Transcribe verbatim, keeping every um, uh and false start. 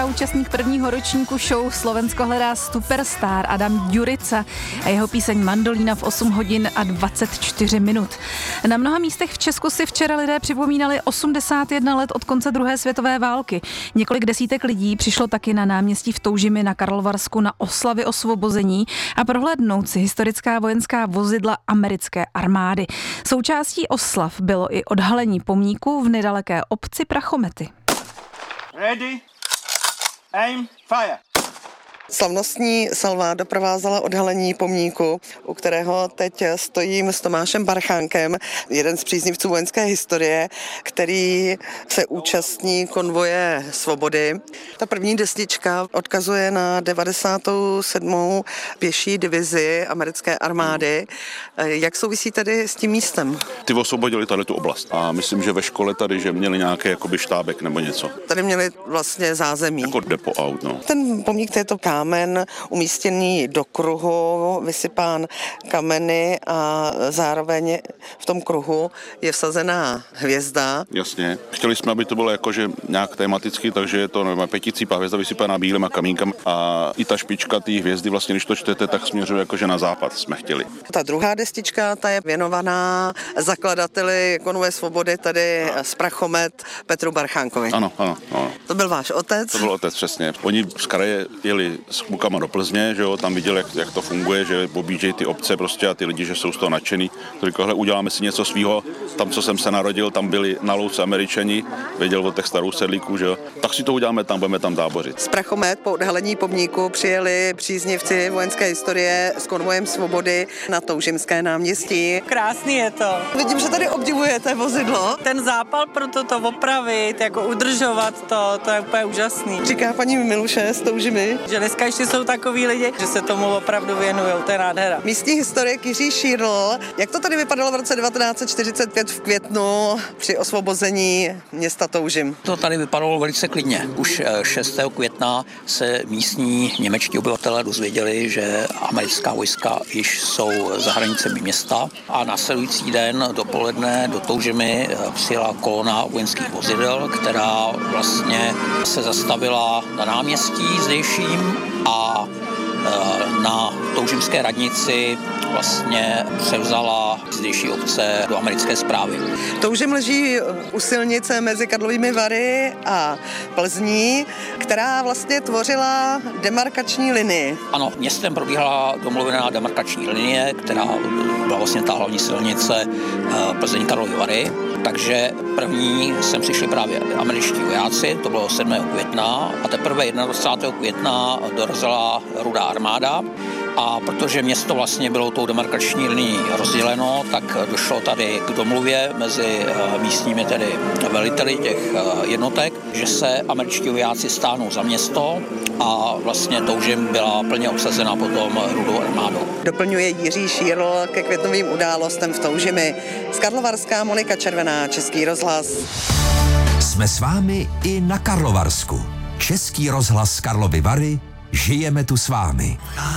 dneska účastník prvního ročníku show Slovensko hledá superstar Adam Ďurica a jeho píseň Mandolína v osm hodin a dvacet čtyři minut. Na mnoha místech v Česku si včera lidé připomínali osmdesát jedna let od konce druhé světové války. Několik desítek lidí přišlo taky na náměstí v Toužimi na Karlovarsku na oslavy osvobození a prohlédnout si historická vojenská vozidla americké armády. Součástí oslav bylo i odhalení pomníku v nedaleké obci Prachomety. Ready, aim, fire. Slavnostní salva doprovázela odhalení pomníku, u kterého teď stojím s Tomášem Barchánkem, jeden z příznivců vojenské historie, který se účastní konvoje svobody. Ta první desnička odkazuje na devadesátou sedmou pěší divizi americké armády. Jak souvisí tedy s tím místem? Ty osvobodili tady tu oblast a myslím, že ve škole tady, že měli nějaký jakoby štábek nebo něco. Tady měli vlastně zázemí. Jako depo aut, no. Ten pomník, to je to kámen umístěný do kruhu, vysypán kameny a zároveň v tom kruhu je vsazená hvězda. Jasně. Chtěli jsme, aby to bylo jakože nějak tematicky, takže je to nevím, pěticípá hvězda vysypaná bílým a kamínkem a i ta špička té hvězdy, vlastně když to čtete, tak směřuje jakože na západ jsme chtěli. Ta druhá destička, ta je věnovaná zakladateli konvoje svobody tady z Prachomet Petru Barchánkovi. Ano, ano, ano. To byl váš otec? To byl otec, přesně. Oni z kraje jeli s klukama do Plzně, že jo, tam viděli, jak, jak to funguje, že objíždějí ty obce prostě a ty lidi, že jsou z toho nadšený. To říkali, uděláme si něco svýho. Tam, co jsem se narodil, tam byli na louce Američani, věděl o těch starou sedlíků, že jo. Tak si to uděláme tam, budeme tam tábořit. Z Prachomet po odhalení pomníku přijeli příznivci vojenské historie s konvojem svobody na Toužimské náměstí. Krásný je to. Vidím, že tady obdivujete vozidlo. Ten zápal pro to, to opravit, jako udržovat to, to je úplně úžasný. Říká paní Miluše z Toužimy. Že dneska ještě jsou takový lidi, že se tomu opravdu věnujou, to je nádhera. Místní historik Jiří Šírl, jak to tady vypadalo v roce devatenáct set čtyřicet pět v květnu při osvobození města Toužim? To tady vypadalo velice klidně. Už šestého května se místní němečtí obyvatelé dozvěděli, že americká vojska již jsou za hranicemi města a následující den dopoledne do Toužimy přijela kolona vojenských vozidel, která vlastně se zastavila na náměstí zdejším a na toužimské radnici vlastně převzala zdejší obce do americké správy. Toužim leží u silnice mezi Karlovými Vary a Plzní, která vlastně tvořila demarkační linii. Ano, městem probíhala domluvená demarkační linie, která byla vlastně ta hlavní silnice Plzeň Karlovy Vary. Takže první sem přišli právě američtí vojáci, to bylo sedmého května a teprve dvacátého prvního května dorazila Rudá armáda a protože město vlastně bylo tou demarkační linií rozděleno, tak došlo tady k domluvě mezi místními tedy veliteli těch jednotek, že se američtí vojáci stáhnou za město a vlastně Toužim byla plně obsazena potom Rudou armádou. Doplňuje Jiří Šírl ke květnovým událostem v Toužimi. Z Karlovarska Monika Červená, Český rozhlas. Jsme s vámi i na Karlovarsku. Český rozhlas Karlovy Vary, žijeme tu s vámi.